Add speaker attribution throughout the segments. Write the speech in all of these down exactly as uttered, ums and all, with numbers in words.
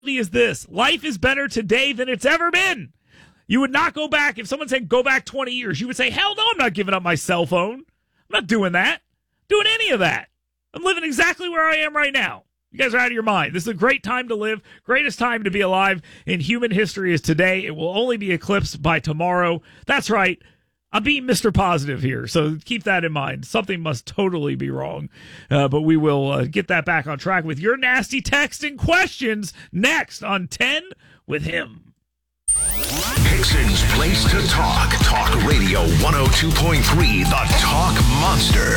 Speaker 1: is this. Life is better today than it's ever been. You would not go back. If someone said go back twenty years, you would say, hell no, I'm not giving up my cell phone. I'm not doing that. Doing any of that. I'm living exactly where I am right now. You guys are out of your mind. This is a great time to live. Greatest time to be alive in human history is today. It will only be eclipsed by tomorrow. That's right. I'm being Mister Positive here, so keep that in mind. Something must totally be wrong, uh, but we will uh, get that back on track with your nasty text and questions next on ten with him.
Speaker 2: Hickson's place to talk. Talk Radio one oh two point three, the Talk Monster.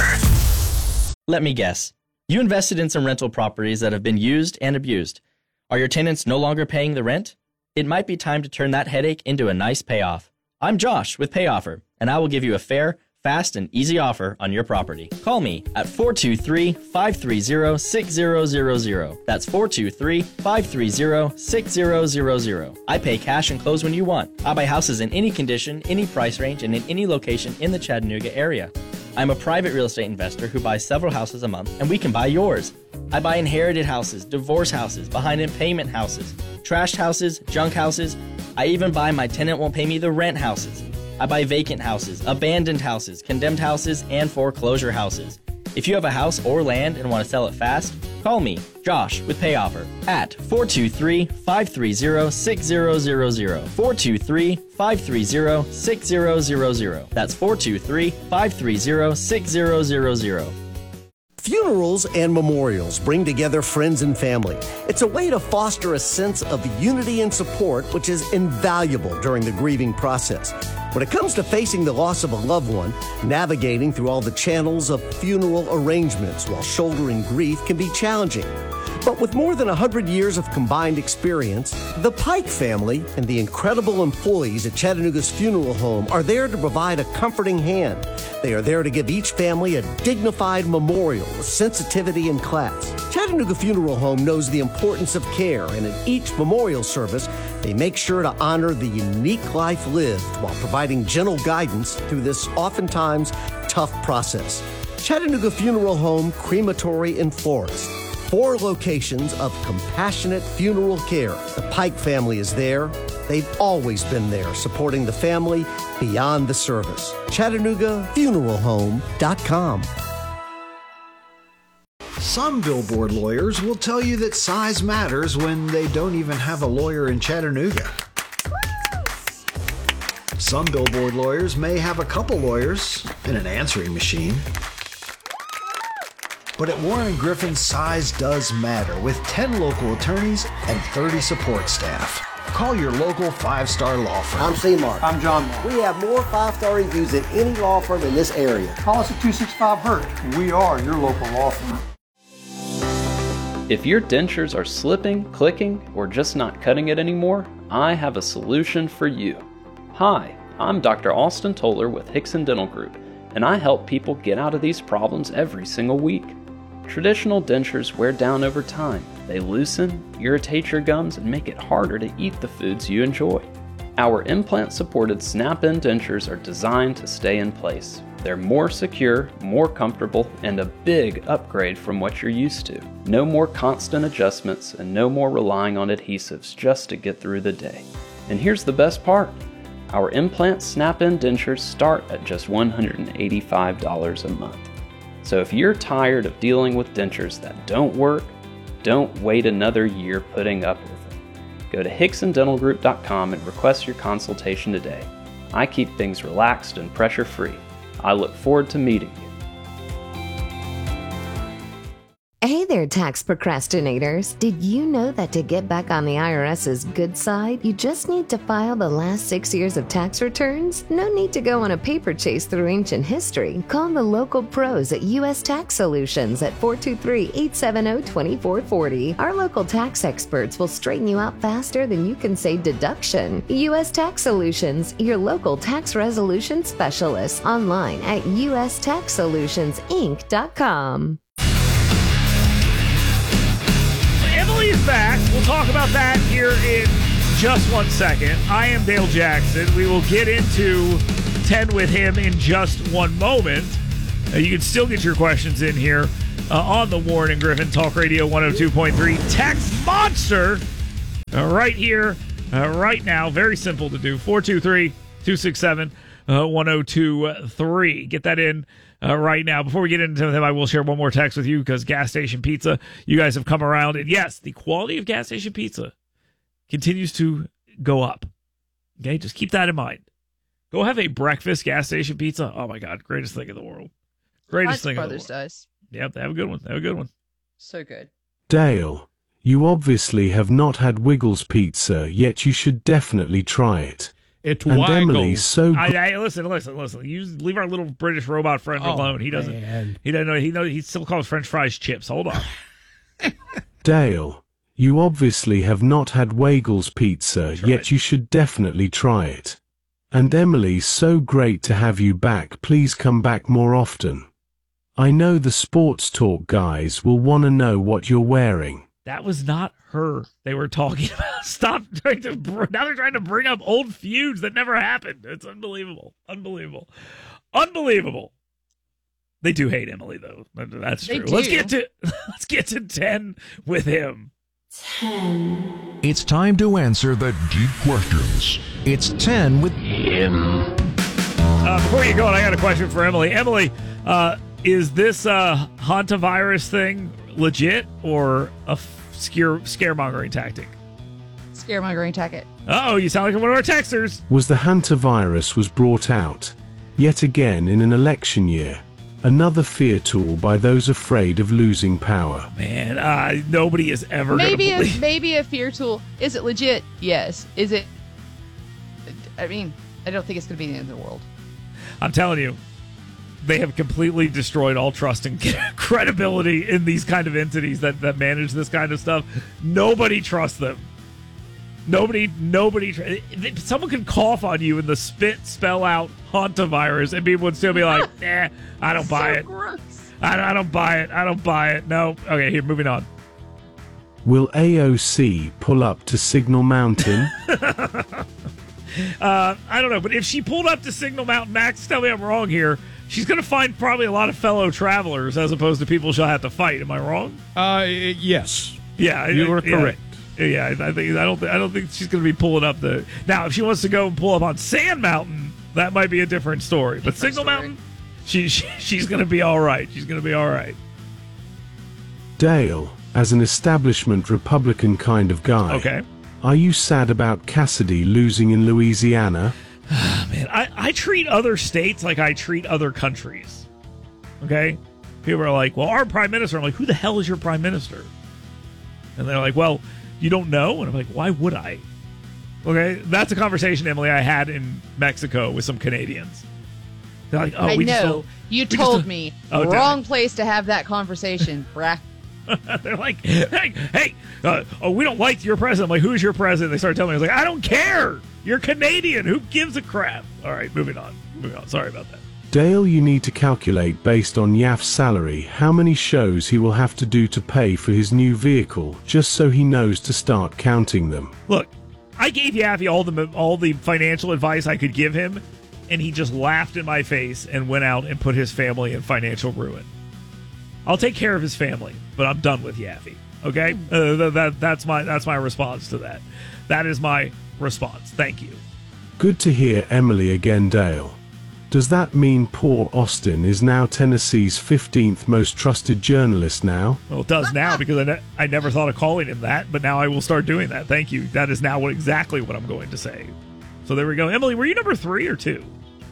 Speaker 3: Let me guess. You invested in some rental properties that have been used and abused. Are your tenants no longer paying the rent? It might be time to turn that headache into a nice payoff. I'm Josh with PayOffer, and I will give you a fair, fast, and easy offer on your property. Call me at four two three, five three zero, six zero zero zero. That's four two three, five three zero, six zero zero zero. I pay cash and close when you want. I buy houses in any condition, any price range, and in any location in the Chattanooga area. I'm a private real estate investor who buys several houses a month, and we can buy yours. I buy inherited houses, divorce houses, behind in payment houses, trashed houses, junk houses. I even buy my tenant won't pay me the rent houses. I buy vacant houses, abandoned houses, condemned houses, and foreclosure houses. If you have a house or land and want to sell it fast, call me, Josh, with PayOffer at four two three, five three zero, six zero zero zero. four two three, five three zero, six zero zero zero. That's four two three, five three zero, six zero zero zero.
Speaker 4: Funerals and memorials bring together friends and family. It's a way to foster a sense of unity and support, which is invaluable during the grieving process. When it comes to facing the loss of a loved one, navigating through all the channels of funeral arrangements while shouldering grief can be challenging. But with more than one hundred years of combined experience, the Pike family and the incredible employees at Chattanooga's Funeral Home are there to provide a comforting hand. They are there to give each family a dignified memorial with sensitivity and class. Chattanooga Funeral Home knows the importance of care, and in each memorial service, they make sure to honor the unique life lived while providing gentle guidance through this oftentimes tough process. Chattanooga Funeral Home, Crematory, and Florist. Four locations of compassionate funeral care. The Pike family is there. They've always been there, supporting the family beyond the service. Chattanooga Funeral Home dot com.
Speaker 5: Some billboard lawyers will tell you that size matters when they don't even have a lawyer in Chattanooga. Some billboard lawyers may have a couple lawyers and an answering machine. But at Warren Griffin, size does matter with ten local attorneys and thirty support staff. Call your local five-star law firm.
Speaker 6: I'm C. Mark.
Speaker 7: I'm John Mark.
Speaker 6: We have more five-star reviews than any law firm in this area.
Speaker 7: Call us at two six five hurt. We are your local law firm.
Speaker 8: If your dentures are slipping, clicking, or just not cutting it anymore, I have a solution for you. Hi, I'm Doctor Austin Toller with Hickson Dental Group, and I help people get out of these problems every single week. Traditional dentures wear down over time. They loosen, irritate your gums, and make it harder to eat the foods you enjoy. Our implant-supported snap-in dentures are designed to stay in place. They're more secure, more comfortable, and a big upgrade from what you're used to. No more constant adjustments and no more relying on adhesives just to get through the day. And here's the best part. Our implant snap-in dentures start at just one hundred eighty-five dollars a month. So if you're tired of dealing with dentures that don't work, don't wait another year putting up with them. Go to Hickson Dental Group dot com and request your consultation today. I keep things relaxed and pressure-free. I look forward to meeting you.
Speaker 9: Hey there, tax procrastinators. Did you know that to get back on the IRS's good side, you just need to file the last six years of tax returns? No need to go on a paper chase through ancient history. Call the local pros at U S Tax Solutions at four two three, eight seven zero, two four four zero. Our local tax experts will straighten you out faster than you can say deduction. U S Tax Solutions, your local tax resolution specialist. Online at U S tax solutions inc dot com.
Speaker 1: Emily's back. We'll talk about that here in just one second. I am Dale Jackson. We will get into ten with him in just one moment. Uh, you can still get your questions in here uh, on the Warren and Griffin Talk Radio one oh two point three Text Monster. uh, right here, uh, right now. Very simple to do. four two three, two six seven, one oh two three. Get that in uh, right now. Before we get into them, I will share one more text with you because gas station pizza, you guys have come around. And yes, the quality of gas station pizza continues to go up. Okay, just keep that in mind. Go have a breakfast gas station pizza. Oh my God, greatest thing in the world. Greatest thing in the world.
Speaker 10: Brothers does.
Speaker 1: Yep, they have a good one. They have a good one.
Speaker 10: So good.
Speaker 11: Dale, you obviously have not had Wiggles pizza, yet you should definitely try it.
Speaker 12: It's
Speaker 11: and
Speaker 12: Wiggles.
Speaker 11: Emily's so.
Speaker 1: I, I, listen, listen, listen. You leave our little British robot friend
Speaker 12: Oh,
Speaker 1: alone. He doesn't.
Speaker 12: man.
Speaker 1: He doesn't know. He knows. He still calls French fries chips. Hold on.
Speaker 11: Dale, you obviously have not had Wiggles pizza,
Speaker 1: Try
Speaker 11: yet
Speaker 1: it.
Speaker 11: you should definitely try it. And Emily, so great to have you back. Please come back more often. I know the sports talk guys will want to know what you're wearing.
Speaker 1: That was not her they were talking about. Stop trying to. br- Now they're trying to bring up old feuds that never happened. It's unbelievable. Unbelievable. Unbelievable. They do hate Emily though. That- That's
Speaker 10: They
Speaker 1: true. Let's
Speaker 10: do.
Speaker 1: get to. Let's get to ten with him.
Speaker 2: It's time to answer the deep questions. It's ten with him.
Speaker 1: Uh, before you go, I got a question for Emily. Emily, uh, is this uh, hantavirus thing legit or a f- scare scaremongering tactic?
Speaker 10: Scaremongering tactic.
Speaker 1: Oh, you sound like one of our texters.
Speaker 11: Was the hantavirus was brought out, yet again in an election year. Another fear tool by those afraid of losing power.
Speaker 1: Man, uh, nobody is ever
Speaker 10: Maybe
Speaker 1: going to
Speaker 10: a,
Speaker 1: believe.
Speaker 10: maybe a fear tool. Is it legit? Yes. Is it? I mean, I don't think it's going to be the end of the world.
Speaker 1: I'm telling you, they have completely destroyed all trust and credibility in these kind of entities that, that manage this kind of stuff. Nobody trusts them. Nobody, nobody. Tr- someone could cough on you and the spit spell out hantavirus, and people would still be like, "Eh, I don't buy
Speaker 10: So
Speaker 1: it.
Speaker 10: gross.
Speaker 1: I, I don't buy it. I don't buy it." No. Okay, here, moving on.
Speaker 11: Will A O C pull up to Signal Mountain?
Speaker 1: Uh, I don't know, but if she pulled up to Signal Mountain, Max, tell me I'm wrong here. She's going to find probably a lot of fellow travelers as opposed to people she'll have to fight. Am I wrong?
Speaker 12: Uh, yes.
Speaker 1: Yeah,
Speaker 12: You are
Speaker 1: yeah.
Speaker 12: correct.
Speaker 1: Yeah, I think I don't. Think, I don't think she's going to be pulling up the. Now, if she wants to go and pull up on Sand Mountain, that might be a different story. But
Speaker 10: Different
Speaker 1: Signal
Speaker 10: story.
Speaker 1: Mountain, she, she she's going to be all right. She's going to be all right.
Speaker 11: Dale, as an establishment Republican kind of guy,
Speaker 1: Okay,
Speaker 11: are you sad about Cassidy losing in Louisiana?
Speaker 1: man, I I treat other states like I treat other countries. Okay, people are like, "Well, our prime minister." I'm like, "Who the hell is your prime minister?" And they're like, "Well, you don't know?" And I'm like, "Why would I?" Okay, that's a conversation, Emily, I had in Mexico with some Canadians. They're like, "Oh,
Speaker 10: I
Speaker 1: we just
Speaker 10: know.
Speaker 1: don't."
Speaker 10: You
Speaker 1: just
Speaker 10: told
Speaker 1: don't-
Speaker 10: me.
Speaker 1: Oh, did
Speaker 10: Wrong
Speaker 1: I?
Speaker 10: place to have that conversation, brah.
Speaker 1: They're like, "Hey, hey, uh, oh, we don't like your president." I'm like, "Who's your president?" They started telling me. I was like, "I don't care. You're Canadian. Who gives a crap?" All right, moving on. Moving on. Sorry about that.
Speaker 11: Dale, you need to calculate based on Yaf's salary how many shows he will have to do to pay for his new vehicle, just so he knows to start counting them.
Speaker 1: Look, I gave Yaffe all the all the financial advice I could give him, and he just laughed in my face and went out and put his family in financial ruin. I'll take care of his family, but I'm done with Yaffe. Okay, uh, that, that that's my that's my response to that. That is my response. Thank you.
Speaker 11: Good to hear Emily again, Dale. Does that mean poor Austin is now Tennessee's fifteenth most trusted journalist now?
Speaker 1: Well, it does now because I, ne- I never thought of calling him that, but now I will start doing that. Thank you. That is now what exactly what I'm going to say. So there we go. Emily, were you number three or two?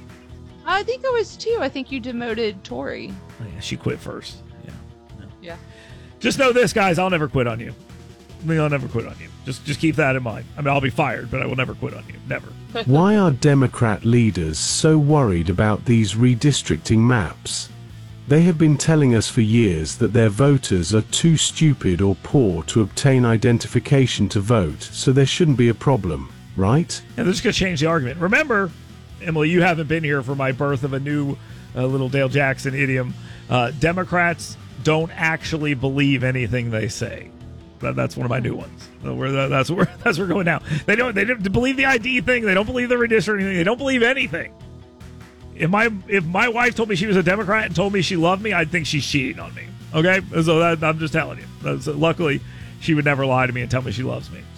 Speaker 10: I think I was two. I think you demoted Tori.
Speaker 1: Oh, yeah, she quit first. Yeah. No.
Speaker 10: Yeah.
Speaker 1: Just know this, guys. I'll never quit on you. I mean, I'll never quit on you. Just just keep that in mind. I mean, I'll be fired, but I will never quit on you. Never.
Speaker 11: Why are Democrat leaders so worried about these redistricting maps? They have been telling us for years that their voters are too stupid or poor to obtain identification to vote, so there shouldn't be a problem, right?
Speaker 1: And they're just going to change the argument. Remember, Emily, you haven't been here for my birth of a new uh, little Dale Jackson idiom. Uh, Democrats don't actually believe anything they say. That, that's one of my new ones. Uh, where that's where that's where we're going now. They don't they don't believe the I D thing. They don't believe the redistricting thing. They don't believe anything. If my if my wife told me she was a Democrat and told me she loved me, I'd think she's cheating on me. Okay, so that, I'm just telling you. That's, luckily, she would never lie to me and tell me she loves me. So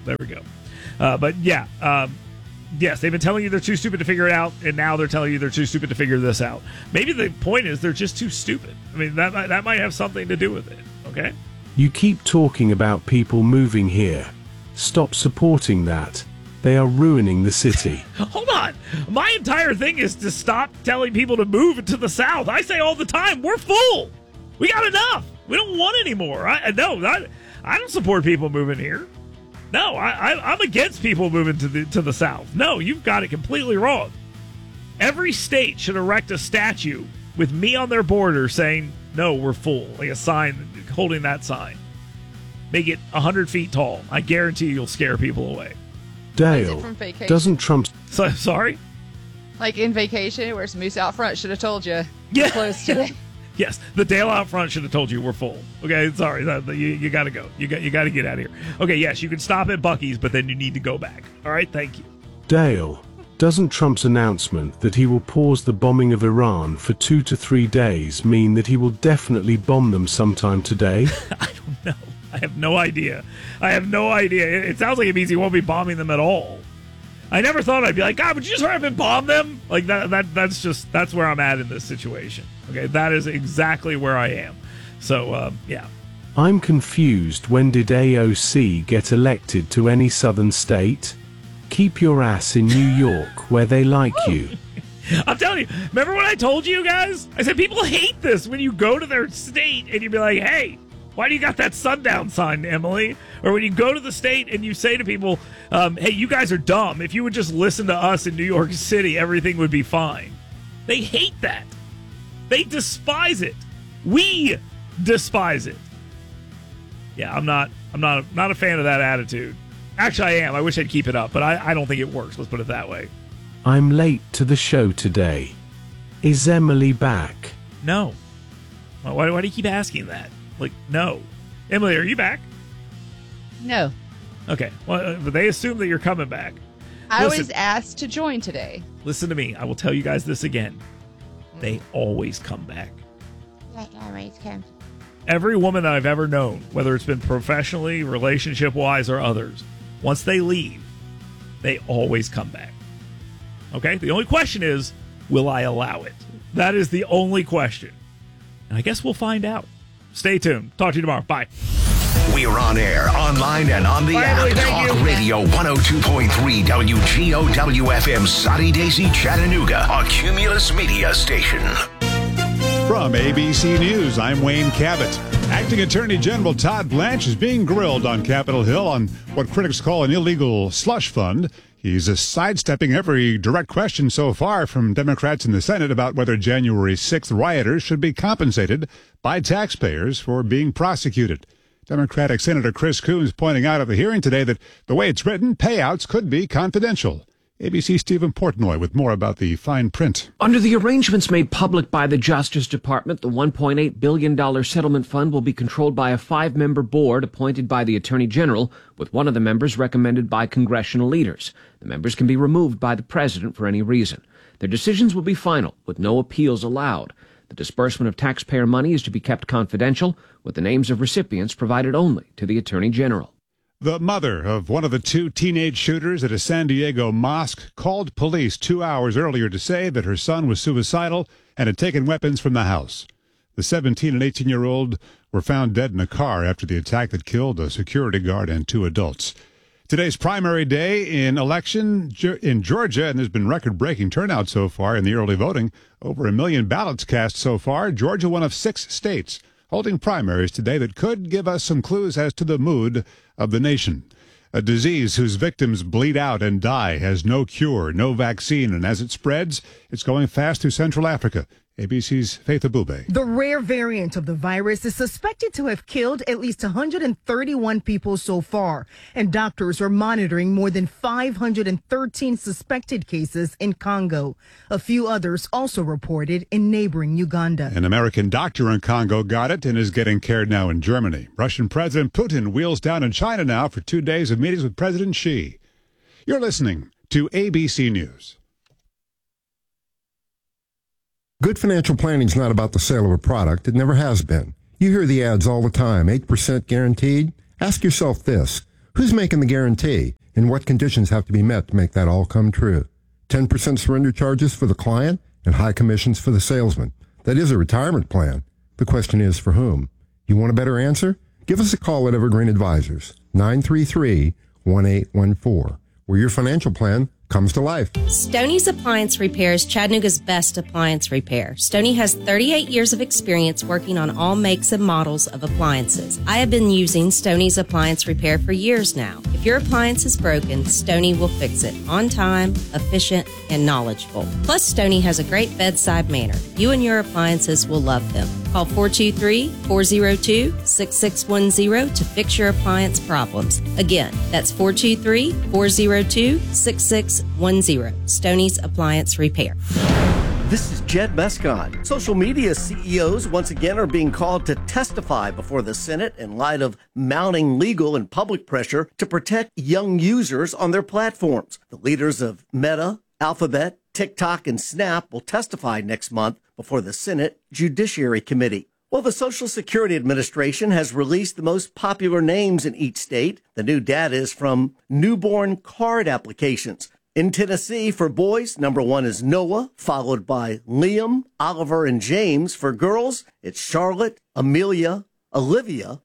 Speaker 1: there we go. Uh, but yeah, um, yes, they've been telling you they're too stupid to figure it out, and now they're telling you they're too stupid to figure this out. Maybe the point is they're just too stupid. I mean, that might, that might have something to do with it, okay?
Speaker 11: You keep talking about people moving here. Stop supporting that. They are ruining the city.
Speaker 1: Hold on. My entire thing is to stop telling people to move to the South. I say all the time, we're full. We got enough. We don't want any more. I, no, I, I don't support people moving here. No, I, I, I'm against people moving to the to the South. No, you've got it completely wrong. Every state should erect a statue with me on their border saying, no, we're full. Like a sign, holding that sign. Make it one hundred feet tall. I guarantee you'll scare people away.
Speaker 11: Dale, doesn't Trump...
Speaker 1: So, sorry?
Speaker 10: Like in Vacation, where it's Moose out front should have told you.
Speaker 1: Yeah.
Speaker 10: Close today.
Speaker 1: Yes, the Dale out front should have told you we're full. Okay, sorry, that, you, you got to go. You got you got to get out of here. Okay, yes, you can stop at Buc-ee's, but then you need to go back. All right, thank you.
Speaker 11: Dale, doesn't Trump's announcement that he will pause the bombing of Iran for two to three days mean that he will definitely bomb them sometime today?
Speaker 1: I don't know. I have no idea. I have no idea. It, it sounds like it means he won't be bombing them at all. I never thought I'd be like, God, would you just hurry up and bomb them? Like that. That that's just that's where I'm at in this situation. Okay, that is exactly where I am. So um, yeah.
Speaker 11: I'm confused. When did A O C get elected to any southern state? Keep your ass in New York, where they like you.
Speaker 1: I'm telling you. Remember when I told you guys? I said people hate this when you go to their state and you be like, hey, why do you got that sundown sign, Emily? Or when you go to the state and you say to people, um, hey, you guys are dumb. If you would just listen to us in New York City, everything would be fine. They hate that. They despise it. We despise it. Yeah, I'm not I'm not not a fan of that attitude. Actually, I am. I wish I'd keep it up, but I, I don't think it works. Let's put it that way.
Speaker 11: I'm late to the show today. Is Emily back?
Speaker 1: No. Why, why do you keep asking that? Like, no. Emily, are you back?
Speaker 10: No.
Speaker 1: Okay. Well, but they assume that you're coming back.
Speaker 10: I
Speaker 1: Listen,
Speaker 10: was asked to join today.
Speaker 1: Listen to me. I will tell you guys this again. They always come back.
Speaker 10: They always come.
Speaker 1: Every woman that I've ever known, whether it's been professionally, relationship-wise, or others, once they leave, they always come back. Okay? The only question is, will I allow it? That is the only question. And I guess we'll find out. Stay tuned. Talk to you tomorrow. Bye.
Speaker 2: We're on air, online, and on the
Speaker 1: Finally,
Speaker 2: app. Talk
Speaker 1: you.
Speaker 2: Radio one oh two point three W G O W F M, Soddy Daisy, Chattanooga, a Cumulus Media station.
Speaker 12: From A B C News, I'm Wayne Cabot. Acting Attorney General Todd Blanche is being grilled on Capitol Hill on what critics call an illegal slush fund. He's sidestepping every direct question so far from Democrats in the Senate about whether January sixth rioters should be compensated by taxpayers for being prosecuted. Democratic Senator Chris Coons pointing out at the hearing today that the way it's written, payouts could be confidential. A B C's Stephen Portnoy with more about the fine print.
Speaker 13: Under the arrangements made public by the Justice Department, the one point eight billion dollars settlement fund will be controlled by a five-member board appointed by the Attorney General, with one of the members recommended by congressional leaders. The members can be removed by the president for any reason. Their decisions will be final, with no appeals allowed. The disbursement of taxpayer money is to be kept confidential, with the names of recipients provided only to the Attorney General.
Speaker 12: The mother of one of the two teenage shooters at a San Diego mosque called police two hours earlier to say that her son was suicidal and had taken weapons from the house. The seventeen and eighteen-year-old were found dead in a car after the attack that killed a security guard and two adults. Today's primary day in election in Georgia, and there's been record-breaking turnout so far in the early voting. Over a million ballots cast so far. Georgia, one of six states holding primaries today that could give us some clues as to the mood of the nation. A disease whose victims bleed out and die has no cure, no vaccine, and as it spreads, it's going fast through Central Africa. A B C's Faith Abube.
Speaker 14: The rare variant of the virus is suspected to have killed at least one hundred thirty-one people so far, and doctors are monitoring more than five hundred thirteen suspected cases in Congo. A few others also reported in neighboring Uganda.
Speaker 12: An American doctor in Congo got it and is getting cared now in Germany. Russian President Putin wheels down in China now for two days of meetings with President Xi. You're listening to A B C News.
Speaker 15: Good financial planning is not about the sale of a product. It never has been. You hear the ads all the time, eight percent guaranteed. Ask yourself this, Who's making the guarantee, and what conditions have to be met to make that all come true? ten percent surrender charges for the client and high commissions for the salesman. That is a retirement plan. The question is, for whom? You want a better answer? Give us a call at Evergreen Advisors, nine three three, one eight one four, where your financial plan comes to life.
Speaker 16: Stoney's Appliance Repair is Chattanooga's best appliance repair. Stoney has thirty-eight years of experience working on all makes and models of appliances. I have been using Stoney's Appliance Repair for years now. If your appliance is broken, Stoney will fix it on time, efficient, and knowledgeable. Plus, Stoney has a great bedside manner. You and your appliances will love them. Call four two three, four zero two, six six one zero to fix your appliance problems. Again, that's four two three, four zero two, six six one zero. Stoney's Appliance Repair.
Speaker 4: This is Jed Mescon. Social media C E Os once again are being called to testify before the Senate in light of mounting legal and public pressure to protect young users on their platforms. The leaders of Meta, Alphabet, TikTok, and Snap will testify next month before the Senate Judiciary Committee. Well, the Social Security Administration has released the most popular names in each state. The new data is from newborn card applications. In Tennessee, for boys, number one is Noah, followed by Liam, Oliver, and James. For girls, it's Charlotte, Amelia, Olivia.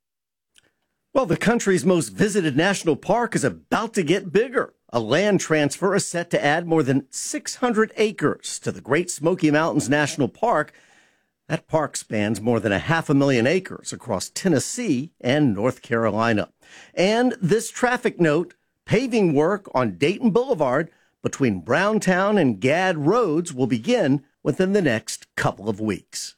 Speaker 4: Well, the country's most visited national park is about to get bigger. A land transfer is set to add more than six hundred acres to the Great Smoky Mountains National Park. That park spans more than a half a million acres across Tennessee and North Carolina. And this traffic note, paving work on Dayton Boulevard between Browntown and Gadd Roads will begin within the next couple of weeks.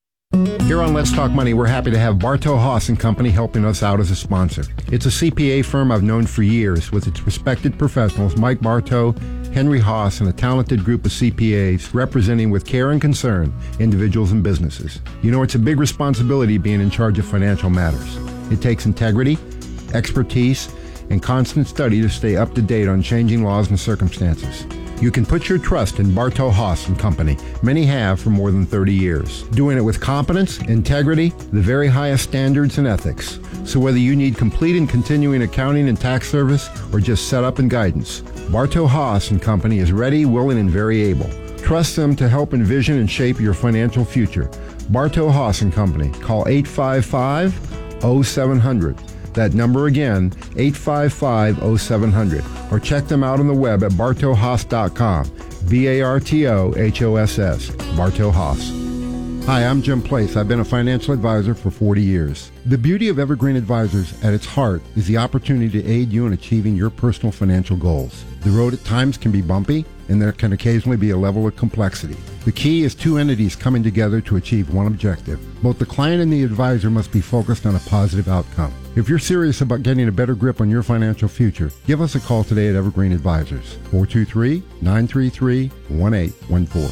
Speaker 15: Here on Let's Talk Money, we're happy to have Bartow Haas and Company helping us out as a sponsor. It's a C P A firm I've known for years with its respected professionals, Mike Bartow, Henry Haas, and a talented group of C P As representing with care and concern individuals and businesses. You know, it's a big responsibility being in charge of financial matters. It takes integrity, expertise, and constant study to stay up to date on changing laws and circumstances. You can put your trust in Bartow Haas and Company. Many have for more than thirty years. Doing it with competence, integrity, the very highest standards and ethics. So whether you need complete and continuing accounting and tax service or just setup and guidance, Bartow Haas and Company is ready, willing, and very able. Trust them to help envision and shape your financial future. Bartow Haas and Company. Call eight five five, oh seven hundred. That number again, eight five five, oh seven hundred. Or check them out on the web at bartow haas dot com. B A R T O H O S S. Bartow Haas. Hi, I'm Jim Place. I've been a financial advisor for forty years. The beauty of Evergreen Advisors at its heart is the opportunity to aid you in achieving your personal financial goals. The road at times can be bumpy, and there can occasionally be a level of complexity. The key is two entities coming together to achieve one objective. Both the client and the advisor must be focused on a positive outcome. If you're serious about getting a better grip on your financial future, give us a call today at Evergreen Advisors, four two three, nine three three, one eight one four.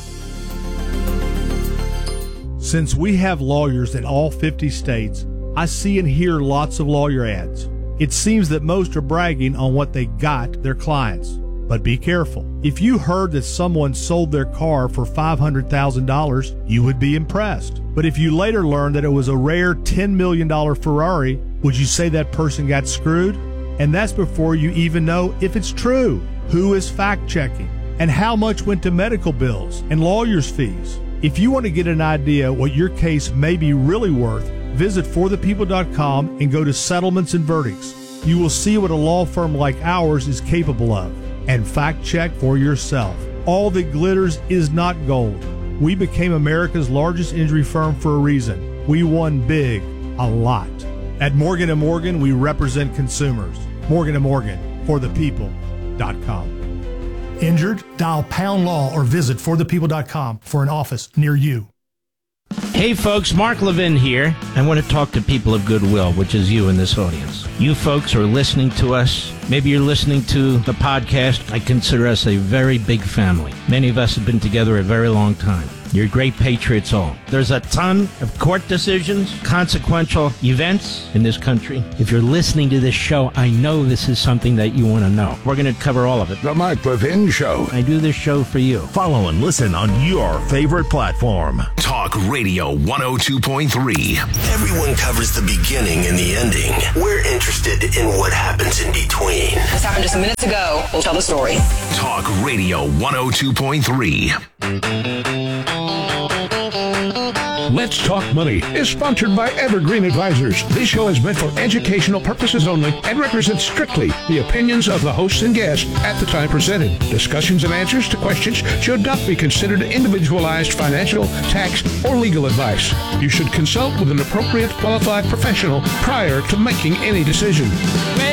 Speaker 17: Since we have lawyers in all fifty states, I see and hear lots of lawyer ads. It seems that most are bragging on what they got their clients. But be careful. If you heard that someone sold their car for five hundred thousand dollars, you would be impressed. But if you later learned that it was a rare ten million dollars Ferrari, would you say that person got screwed? And that's before you even know if it's true. Who is fact-checking? And how much went to medical bills and lawyers' fees? If you want to get an idea what your case may be really worth, visit for the people dot com and go to Settlements and Verdicts. You will see what a law firm like ours is capable of. And fact-check for yourself. All that glitters is not gold. We became America's largest injury firm for a reason. We won big, a lot. At Morgan and Morgan, we represent consumers. Morgan and Morgan, for the people dot com. Injured? Dial pound law or visit for the people dot com for an office near you.
Speaker 18: Hey folks, Mark Levin here. I want to talk to people of goodwill, which is you in this audience. You folks are listening to us. Maybe you're listening to the podcast. I consider us a very big family. Many of us have been together a very long time. your great Patriots own. There's a ton of court decisions, consequential events in this country. If you're listening to this show, I know this is something that you want to know. We're going to cover all of it.
Speaker 2: The Mark Levin Show.
Speaker 18: I do this show for you.
Speaker 2: Follow and listen on your favorite platform. Talk Radio one oh two point three.
Speaker 19: Everyone covers the beginning and the ending. We're interested in what happens in between.
Speaker 20: This happened just minutes ago. We'll tell the story.
Speaker 2: Talk Radio one oh two point three.
Speaker 21: Let's Talk Money is sponsored by Evergreen Advisors. This show is meant for educational purposes only and represents strictly the opinions of the hosts and guests at the time presented. Discussions and answers to questions should not be considered individualized financial, tax, or legal advice. You should consult with an appropriate qualified professional prior to making any decision.